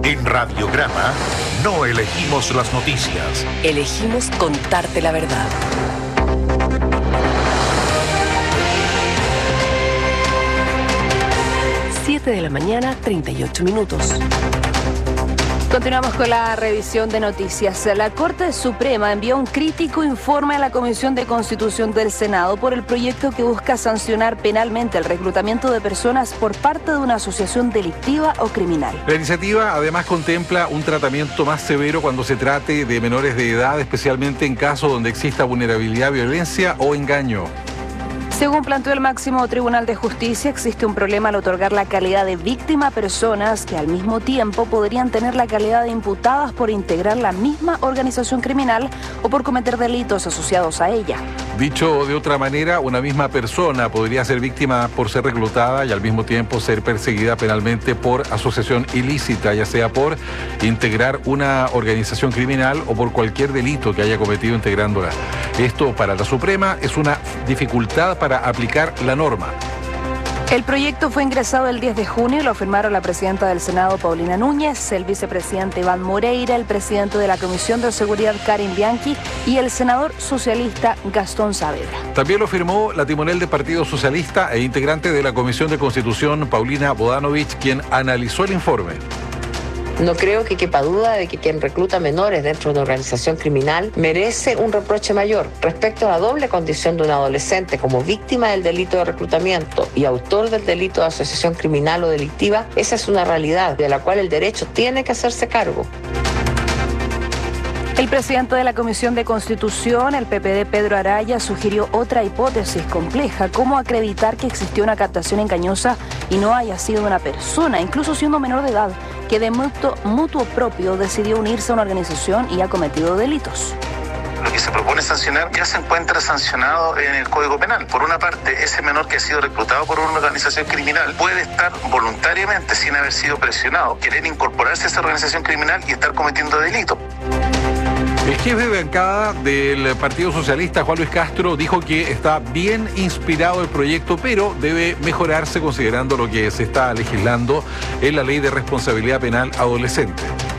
En Radiograma no elegimos las noticias. Elegimos contarte la verdad. Siete de la mañana, 38 minutos. Continuamos con la revisión de noticias. La Corte Suprema envió un crítico informe a la Comisión de Constitución del Senado por el proyecto que busca sancionar penalmente el reclutamiento de personas por parte de una asociación delictiva o criminal. La iniciativa además contempla un tratamiento más severo cuando se trate de menores de edad, especialmente en casos donde exista vulnerabilidad, violencia o engaño. Según planteó el máximo Tribunal de Justicia, existe un problema al otorgar la calidad de víctima a personas que al mismo tiempo podrían tener la calidad de imputadas por integrar la misma organización criminal o por cometer delitos asociados a ella. Dicho de otra manera, una misma persona podría ser víctima por ser reclutada y al mismo tiempo ser perseguida penalmente por asociación ilícita, ya sea por integrar una organización criminal o por cualquier delito que haya cometido integrándola. Esto para la Suprema es una dificultad para aplicar la norma. El proyecto fue ingresado el 10 de junio y lo firmaron la presidenta del Senado, Paulina Núñez, el vicepresidente Iván Moreira, el presidente de la Comisión de Seguridad, Karin Bianchi, y el senador socialista Gastón Saavedra. También lo firmó la timonel del Partido Socialista e integrante de la Comisión de Constitución, Paulina Bodanovich, quien analizó el informe. No creo que quepa duda de que quien recluta menores dentro de una organización criminal merece un reproche mayor. Respecto a la doble condición de un adolescente como víctima del delito de reclutamiento y autor del delito de asociación criminal o delictiva, esa es una realidad de la cual el derecho tiene que hacerse cargo. El presidente de la Comisión de Constitución, el PPD Pedro Araya, sugirió otra hipótesis compleja, cómo acreditar que existió una captación engañosa y no haya sido una persona, incluso siendo menor de edad, que de mutuo propio decidió unirse a una organización y ha cometido delitos. Lo que se propone sancionar ya se encuentra sancionado en el Código Penal. Por una parte, ese menor que ha sido reclutado por una organización criminal puede estar voluntariamente, sin haber sido presionado, querer incorporarse a esa organización criminal y estar cometiendo delitos. El jefe de bancada del Partido Socialista, Juan Luis Castro, dijo que está bien inspirado el proyecto, pero debe mejorarse considerando lo que se está legislando en la Ley de Responsabilidad Penal Adolescente.